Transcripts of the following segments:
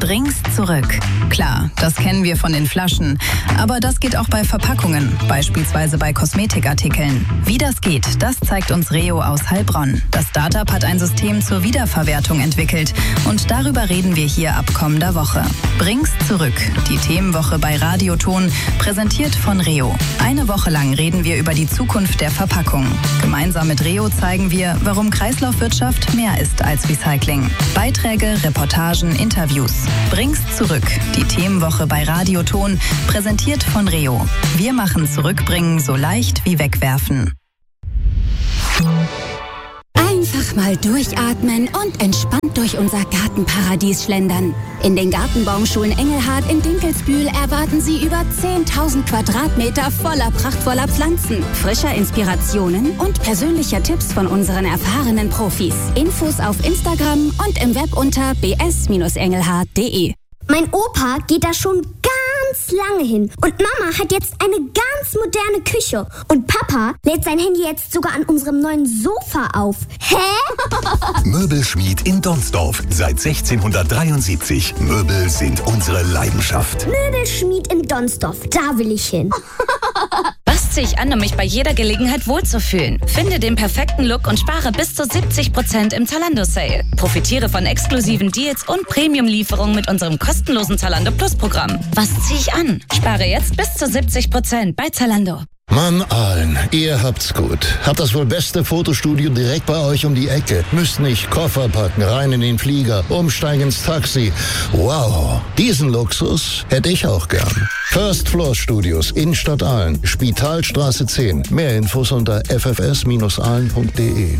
Bring's zurück. Klar, das kennen wir von den Flaschen. Aber das geht auch bei Verpackungen, beispielsweise bei Kosmetikartikeln. Wie das geht, das zeigt uns Reo aus Heilbronn. Das Startup hat ein System zur Wiederverwertung entwickelt. Und darüber reden wir hier ab kommender Woche. Bring's zurück. Die Themenwoche bei Radioton, präsentiert von Reo. Eine Woche lang reden wir über die Zukunft der Verpackung. Gemeinsam mit Reo zeigen wir, warum Kreislaufwirtschaft mehr ist als Recycling. Beiträge, Reportagen, Interviews. Bring's zurück. Die Themenwoche bei Radioton, präsentiert von Reo. Wir machen Zurückbringen so leicht wie wegwerfen. Einfach mal durchatmen und entspannt durch unser Gartenparadies schlendern. In den Gartenbaumschulen Engelhardt in Dinkelsbühl erwarten Sie über 10.000 Quadratmeter voller prachtvoller Pflanzen, frischer Inspirationen und persönlicher Tipps von unseren erfahrenen Profis. Infos auf Instagram und im Web unter bs-engelhardt.de. Mein Opa geht da schon ganz lange hin. Und Mama hat jetzt eine ganz moderne Küche. Und Papa lädt sein Handy jetzt sogar an unserem neuen Sofa auf. Hä? Möbelschmied in Donsdorf. Seit 1673. Möbel sind unsere Leidenschaft. Möbelschmied in Donsdorf. Da will ich hin. Was ziehe ich an, um mich bei jeder Gelegenheit wohlzufühlen? Finde den perfekten Look und spare bis zu 70% im Zalando-Sale. Profitiere von exklusiven Deals und Premium-Lieferungen mit unserem kostenlosen Zalando Plus-Programm. Was ziehe ich an? Spare jetzt bis zu 70% bei Zalando. Mann, Aalen, ihr habt's gut. Habt das wohl beste Fotostudio direkt bei euch um die Ecke. Müsst nicht Koffer packen, rein in den Flieger, umsteigen ins Taxi. Wow, diesen Luxus hätte ich auch gern. First Floor Studios, Innenstadt Aalen, Spitalstraße 10. Mehr Infos unter ffs-aalen.de.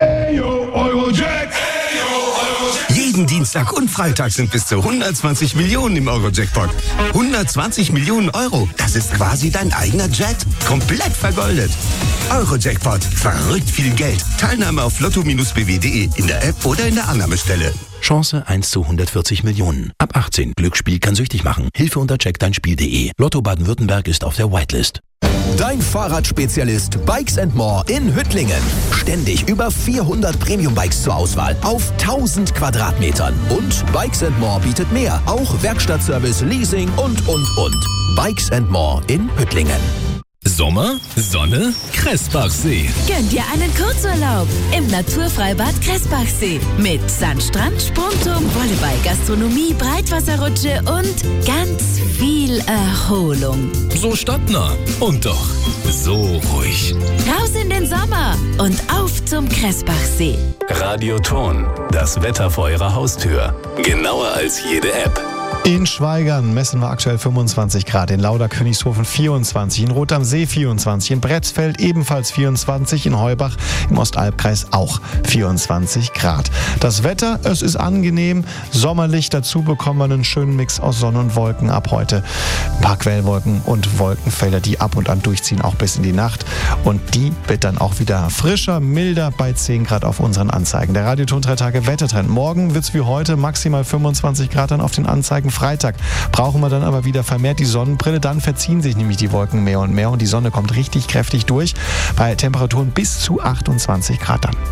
Jeden Dienstag und Freitag sind bis zu 120 Millionen im Euro-Jackpot. 120 Millionen Euro, das ist quasi dein eigener Jet. Komplett vergoldet. Euro-Jackpot, verrückt viel Geld. Teilnahme auf lotto-bw.de, in der App oder in der Annahmestelle. Chance 1 zu 140 Millionen. Ab 18. Glücksspiel kann süchtig machen. Hilfe unter checkdeinspiel.de. Lotto Baden-Württemberg ist auf der Whitelist. Dein Fahrradspezialist Bikes & More in Hüttlingen. Ständig über 400 Premium-Bikes zur Auswahl auf 1000 Quadratmetern. Und Bikes & More bietet mehr. Auch Werkstattservice, Leasing und. Bikes & More in Hüttlingen. Sommer, Sonne, Kressbachsee. Gönn dir einen Kurzurlaub im Naturfreibad Kressbachsee. Mit Sandstrand, Sprungturm, Volleyball, Gastronomie, Breitwasserrutsche und ganz viel Erholung. So stadtnah und doch so ruhig. Raus in den Sommer und auf zum Kressbachsee. Radioton, das Wetter vor Ihrer Haustür. Genauer als jede App. In Schweigern messen wir aktuell 25 Grad, in Lauder-Königshofen 24, in Rot am See 24, in Bretzfeld ebenfalls 24, in Heubach im Ostalbkreis auch 24 Grad. Das Wetter, es ist angenehm, sommerlich, dazu bekommen wir einen schönen Mix aus Sonne und Wolken ab heute. Ein paar Quellwolken und Wolkenfelder, die ab und an durchziehen, auch bis in die Nacht. Und die wird dann auch wieder frischer, milder bei 10 Grad auf unseren Anzeigen. Der Radioton 3 Tage Wettertrend. Morgen wird es wie heute maximal 25 Grad dann auf den Anzeigen. Freitag brauchen wir dann aber wieder vermehrt die Sonnenbrille. Dann verziehen sich nämlich die Wolken mehr und mehr und die Sonne kommt richtig kräftig durch. Bei Temperaturen bis zu 28 Grad dann.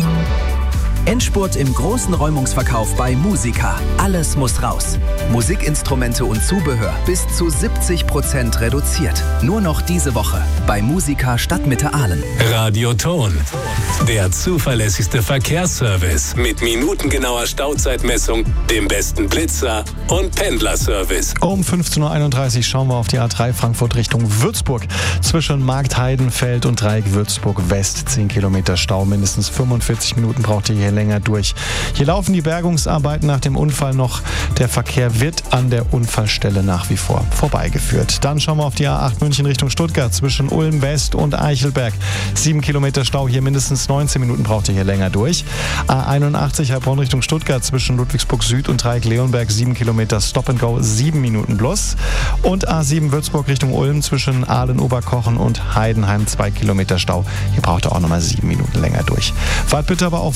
Endspurt im großen Räumungsverkauf bei Musica. Alles muss raus. Musikinstrumente und Zubehör bis zu 70% reduziert. Nur noch diese Woche bei Musica Stadtmitte Aalen. Radioton, der zuverlässigste Verkehrsservice mit minutengenauer Stauzeitmessung, dem besten Blitzer und Pendlerservice. Um 15.31 Uhr schauen wir auf die A3 Frankfurt Richtung Würzburg. Zwischen Markt Heidenfeld und Dreieck Würzburg West 10 Kilometer Stau. Mindestens 45 Minuten braucht ihr hier länger durch. Hier laufen die Bergungsarbeiten nach dem Unfall noch. Der Verkehr wird an der Unfallstelle nach wie vor vorbeigeführt. Dann schauen wir auf die A8 München Richtung Stuttgart zwischen Ulm West und Eichelberg. 7 Kilometer Stau, hier mindestens 19 Minuten braucht ihr hier länger durch. A81 Heilbronn Richtung Stuttgart zwischen Ludwigsburg Süd und Dreieck Leonberg 7 Kilometer Stop and Go, 7 Minuten plus. Und A7 Würzburg Richtung Ulm zwischen Aalen-Oberkochen und Heidenheim 2 Kilometer Stau. Hier braucht ihr auch nochmal 7 Minuten länger durch. Fahrt bitte aber auch vorsichtig.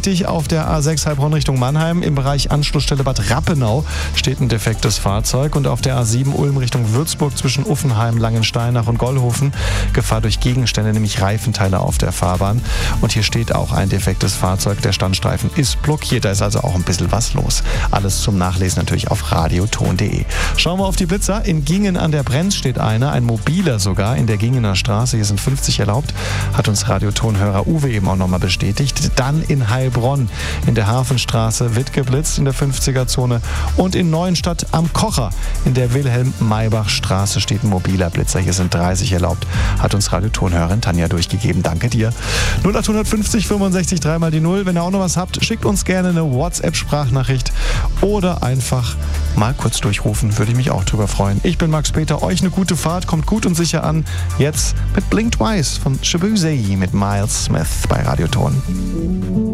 wichtig, auf der A6 Heilbronn Richtung Mannheim im Bereich Anschlussstelle Bad Rappenau steht ein defektes Fahrzeug und auf der A7 Ulm Richtung Würzburg zwischen Uffenheim, Langensteinach und Gollhofen Gefahr durch Gegenstände, nämlich Reifenteile auf der Fahrbahn. Und hier steht auch ein defektes Fahrzeug. Der Standstreifen ist blockiert, da ist also auch ein bisschen was los. Alles zum Nachlesen natürlich auf radioton.de. Schauen wir auf die Blitzer. In Gingen an der Brenz steht einer, ein mobiler sogar, in der Gingener Straße. Hier sind 50 erlaubt, hat uns Radiotonhörer Uwe eben auch nochmal bestätigt. Dann in Heilbronn in der Hafenstraße wird geblitzt in der 50er-Zone und in Neuenstadt am Kocher in der Wilhelm-Maybach-Straße steht ein mobiler Blitzer. Hier sind 30 erlaubt, hat uns Radiotonhörerin Tanja durchgegeben. Danke dir. 0850 65 3 mal die 0. Wenn ihr auch noch was habt, schickt uns gerne eine WhatsApp-Sprachnachricht oder einfach mal kurz durchrufen. Würde ich mich auch drüber freuen. Ich bin Max Peter. Euch eine gute Fahrt. Kommt gut und sicher an. Jetzt mit Blink Twice von Shabuzi mit Miles Smith bei Radioton.